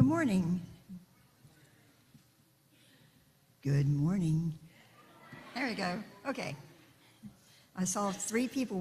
morning. Good morning. There we go. Okay. I saw 3 people